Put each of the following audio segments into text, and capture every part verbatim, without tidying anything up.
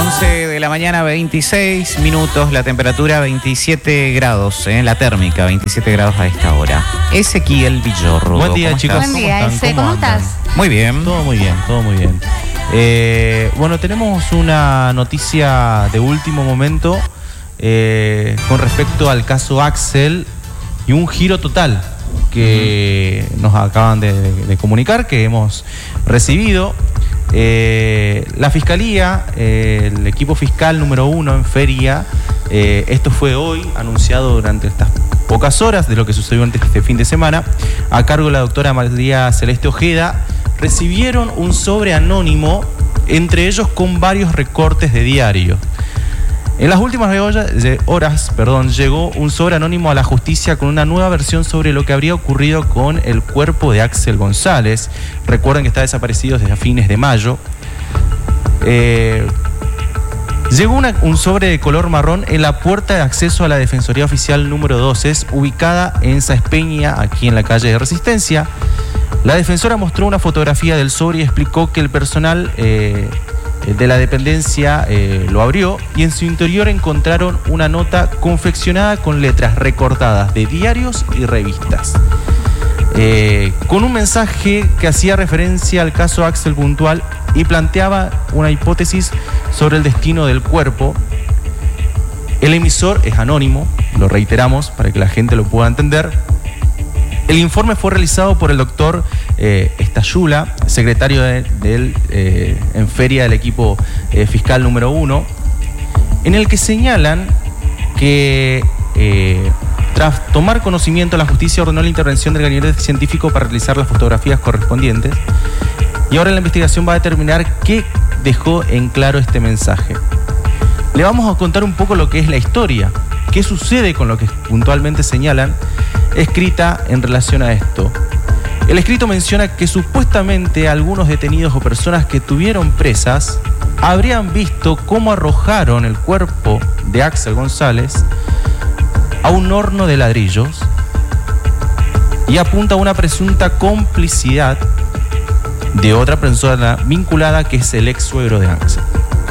once de la mañana, veintiséis minutos, la temperatura veintisiete grados, ¿eh? La térmica, veintisiete grados a esta hora. Ezequiel Villorrudo. Buen día, ¿cómo chicos. estás? Buen día, ¿Cómo están? Eze, ¿Cómo ¿cómo andan? estás? Muy bien. Todo muy bien, todo muy bien. Eh, bueno, tenemos una noticia de último momento eh, con respecto al caso Axel y un giro total que uh-huh. nos acaban de, de, de comunicar, que hemos recibido. Eh, la Fiscalía, eh, el equipo fiscal número uno en Feria, eh, esto fue hoy anunciado durante estas pocas horas de lo que sucedió antes de este fin de semana, a cargo de la doctora María Celeste Ojeda, recibieron un sobre anónimo, entre ellos con varios recortes de diario. En las últimas horas, perdón, llegó un sobre anónimo a la justicia con una nueva versión sobre lo que habría ocurrido con el cuerpo de Axel González. Recuerden que está desaparecido desde fines de mayo. Eh, llegó una, un sobre de color marrón en la puerta de acceso a la Defensoría Oficial número doce, ubicada en Sáenz Peña, aquí en la calle de Resistencia. La defensora mostró una fotografía del sobre y explicó que el personal eh, de la dependencia eh, lo abrió y en su interior encontraron una nota confeccionada con letras recortadas de diarios y revistas, eh, con un mensaje que hacía referencia al caso Axel puntual y planteaba una hipótesis sobre el destino del cuerpo. El emisor es anónimo, lo reiteramos para que la gente lo pueda entender. El informe fue realizado por el doctor eh, Estayula, secretario de, de él, eh, en Feria del equipo eh, fiscal número uno, en el que señalan que eh, tras tomar conocimiento, la justicia ordenó la intervención del gabinete científico para realizar las fotografías correspondientes y ahora la investigación va a determinar qué dejó en claro este mensaje. Le vamos a contar un poco lo que es la historia, qué sucede con lo que puntualmente señalan, escrita en relación a esto. El escrito menciona que supuestamente algunos detenidos o personas que tuvieron presas habrían visto cómo arrojaron el cuerpo de Axel González a un horno de ladrillos y apunta a una presunta complicidad de otra persona vinculada, que es el ex suegro de Axel.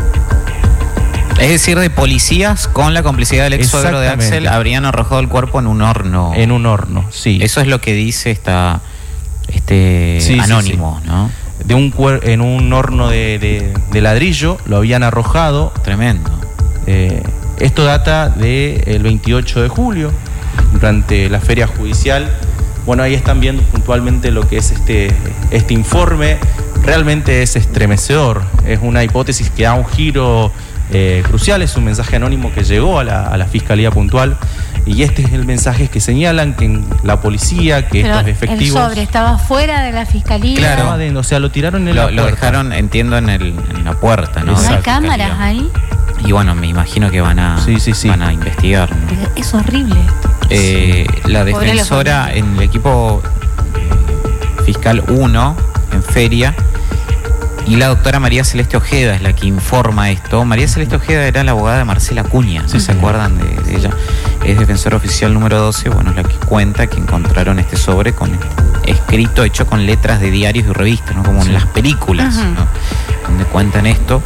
Es decir, de policías con la complicidad del ex suegro de Axel habrían arrojado el cuerpo en un horno. En un horno, sí. Eso es lo que dice esta, este sí, anónimo, sí, sí. ¿no? De un cuer- en un horno de, de, de ladrillo lo habían arrojado. Tremendo. Eh, esto data del veintiocho de julio, durante la feria judicial. Bueno, ahí están viendo puntualmente lo que es este, este informe. Realmente es estremecedor. Es una hipótesis que da un giro Eh, crucial, es un mensaje anónimo que llegó a la, a la Fiscalía puntual y este es el mensaje que señalan que en la policía, que pero estos efectivos... el sobre estaba fuera de la Fiscalía. Claro, o sea, lo tiraron en lo, la puerta. Lo dejaron, entiendo, en, el, en la puerta, ¿no? ¿No hay cámaras ahí? Y bueno, me imagino que van a, sí, sí, sí. van a investigar, ¿no? Es horrible. Eh, la defensora en el equipo eh, fiscal uno, en Feria, y la doctora María Celeste Ojeda es la que informa esto. María Celeste Ojeda era la abogada de Marcela Acuña, ¿sí? ¿Se acuerdan de, de ella? Es defensora oficial número doce, bueno, es la que cuenta que encontraron este sobre con escrito, hecho con letras de diarios y revistas, ¿no? Como sí. en las películas, uh-huh. ¿no? Donde cuentan esto,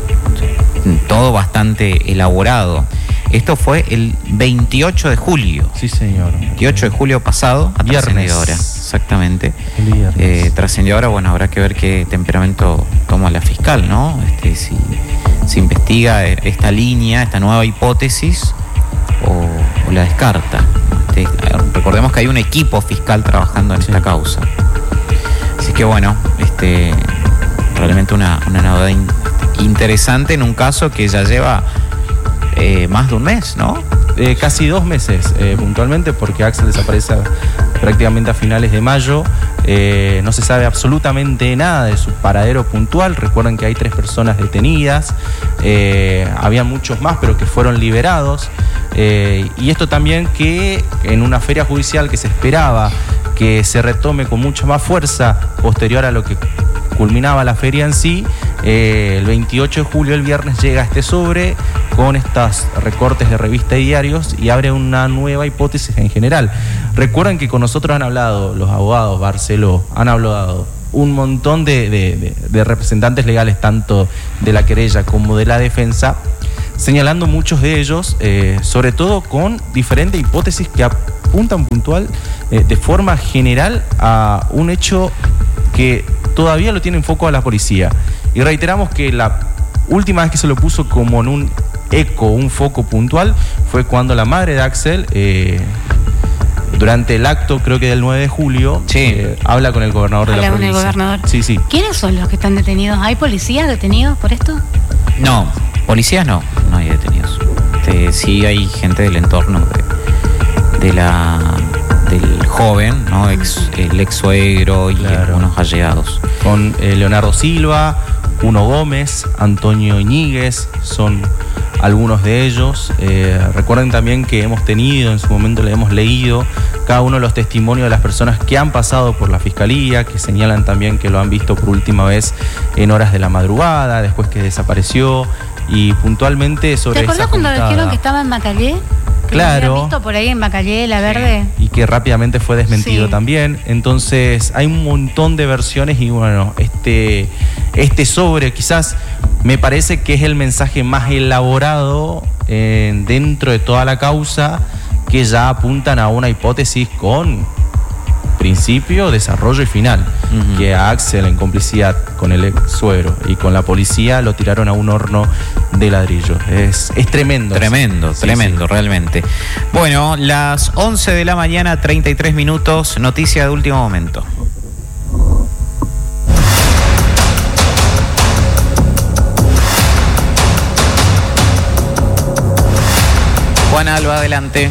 todo bastante elaborado. Esto fue el veintiocho de julio. Sí, señor. veintiocho de julio pasado, a Trascendedora. Exactamente. Eh, Trascendedora, bueno, habrá que ver qué temperamento toma la fiscal, ¿no? Este, si se investiga esta línea, esta nueva hipótesis, o, o la descarta. Este, recordemos que hay un equipo fiscal trabajando en sí. esta causa. Así que bueno, este, realmente una, una novedad in, interesante en un caso que ya lleva Eh, más de un mes, ¿no? Eh, casi dos meses, eh, puntualmente, porque Axel desaparece prácticamente a finales de mayo. Eh, no se sabe absolutamente nada de su paradero puntual. Recuerden que hay tres personas detenidas. Eh, había muchos más, pero que fueron liberados. Eh, y esto también que en una feria judicial que se esperaba que se retome con mucha más fuerza posterior a lo que culminaba la feria en sí, eh, el veintiocho de julio, el viernes, llega este sobre con estos recortes de revista y diarios y abre una nueva hipótesis en general. Recuerden que con nosotros han hablado los abogados Barceló, han hablado un montón de, de, de, de representantes legales, tanto de la querella como de la defensa, señalando muchos de ellos, eh, sobre todo con diferentes hipótesis que apuntan puntual, eh, de forma general, a un hecho que todavía lo tiene en foco a la policía. Y reiteramos que la última vez que se lo puso como en un eco, un foco puntual, fue cuando la madre de Axel, eh, durante el acto, creo que del nueve de julio, sí. eh, habla con el gobernador habla de la provincia. Habla con el gobernador. Sí, sí. ¿Quiénes son los que están detenidos? ¿Hay policías detenidos por esto? No, policías no, no hay detenidos. Este, sí hay gente del entorno de, de la del joven, ¿no? Ex, el ex suegro y claro. algunos allegados. Con eh, Leonardo Silva, Uno Gómez, Antonio Iñiguez, son algunos de ellos. Eh, recuerden también que hemos tenido, en su momento le hemos leído cada uno de los testimonios de las personas que han pasado por la fiscalía, que señalan también que lo han visto por última vez en horas de la madrugada, después que desapareció, y puntualmente sobre esa juntada. ¿Te acordás cuando dijeron que estaba en Macallé? Que claro. Lo habían visto por ahí en Macallé, La Verde. Sí. Y que rápidamente fue desmentido sí. también. Entonces hay un montón de versiones y bueno, este, este sobre quizás me parece que es el mensaje más elaborado eh, dentro de toda la causa, que ya apuntan a una hipótesis con principio, desarrollo y final. Uh-huh. Que a Axel, en complicidad con el ex suegro y con la policía, lo tiraron a un horno de ladrillo. Es, es tremendo. Tremendo, sí, tremendo, sí. realmente. Bueno, las once de la mañana, treinta y tres minutos, noticia de último momento. Juan Alba, adelante.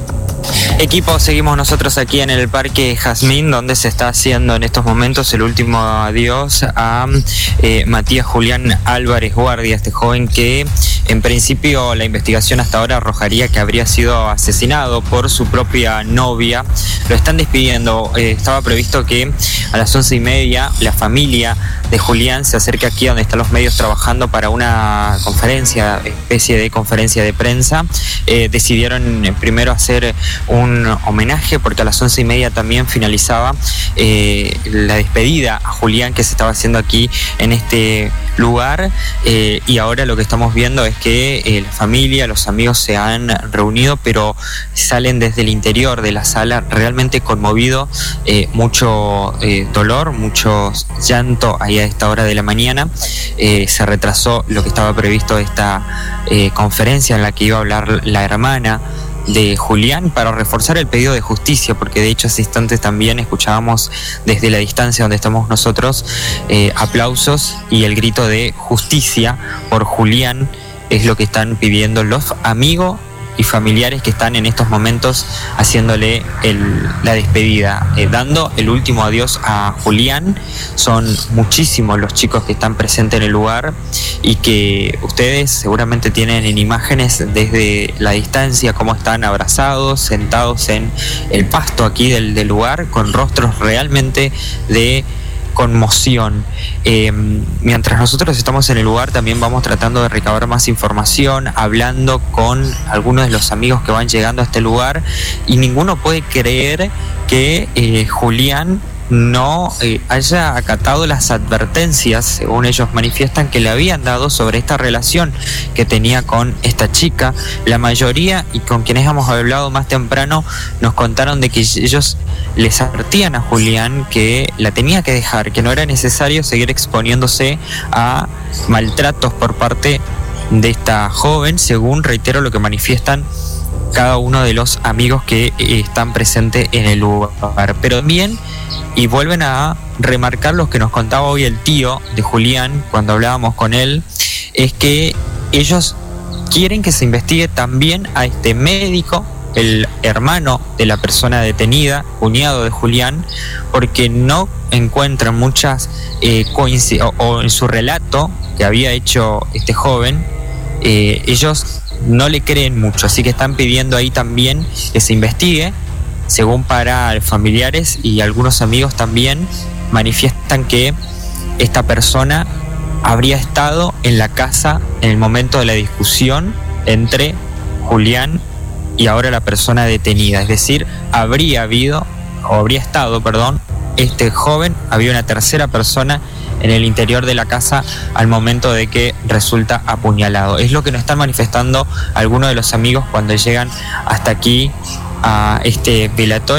Equipo, seguimos nosotros aquí en el Parque Jazmín, donde se está haciendo en estos momentos el último adiós a eh, Matías Julián Álvarez Guardia, este joven que en principio la investigación hasta ahora arrojaría que habría sido asesinado por su propia novia. Lo están despidiendo. Eh, estaba previsto que a las once y media la familia de Julián se acerque aquí donde están los medios trabajando para una conferencia, especie de conferencia de prensa. Eh, decidieron primero hacer un homenaje porque a las once y media también finalizaba eh, la despedida a Julián que se estaba haciendo aquí en este lugar, eh, y ahora lo que estamos viendo es que eh, la familia, los amigos se han reunido, pero salen desde el interior de la sala realmente conmovido, eh, mucho eh, dolor, mucho llanto ahí a esta hora de la mañana. Eh, se retrasó lo que estaba previsto esta eh, conferencia en la que iba a hablar la hermana de Julián para reforzar el pedido de justicia, porque de hecho hace instantes también escuchábamos desde la distancia donde estamos nosotros eh, aplausos y el grito de justicia por Julián. Es lo que están pidiendo los amigos y familiares que están en estos momentos haciéndole el, la despedida, eh, dando el último adiós a Julián. Son muchísimos los chicos que están presentes en el lugar y que ustedes seguramente tienen en imágenes desde la distancia cómo están abrazados, sentados en el pasto aquí del, del lugar, con rostros realmente de conmoción. Eh, mientras nosotros estamos en el lugar también vamos tratando de recabar más información, hablando con algunos de los amigos que van llegando a este lugar, y ninguno puede creer que eh, Julián no eh, haya acatado las advertencias, según ellos manifiestan, que le habían dado sobre esta relación que tenía con esta chica. La mayoría, y con quienes hemos hablado más temprano, nos contaron de que ellos les advertían a Julián que la tenía que dejar, que no era necesario seguir exponiéndose a maltratos por parte de esta joven, según, reitero, lo que manifiestan cada uno de los amigos que eh, están presentes en el lugar. Pero también, y vuelven a remarcar lo que nos contaba hoy el tío de Julián cuando hablábamos con él, es que ellos quieren que se investigue también a este médico, el hermano de la persona detenida, cuñado de Julián, porque no encuentran muchas eh, coincidencias, o, o en su relato que había hecho este joven, eh, ellos no le creen mucho, así que están pidiendo ahí también que se investigue. Según para familiares y algunos amigos también manifiestan que esta persona habría estado en la casa en el momento de la discusión entre Julián y ahora la persona detenida, es decir, habría habido, o habría estado, perdón, este joven, había una tercera persona en el interior de la casa al momento de que resulta apuñalado. Es lo que nos están manifestando algunos de los amigos cuando llegan hasta aquí a este velatorio.